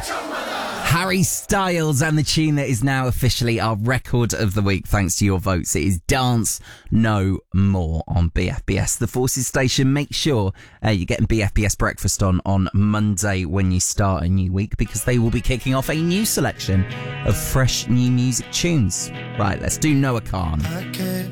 Harry Styles and the tune that is now officially our record of the week thanks to your votes. It is Dance No More on BFBS, the Forces station. Make sure you're getting BFBS Breakfast on Monday when you start a new week, because they will be kicking off a new selection of fresh new music tunes. Right, let's do Noah Khan.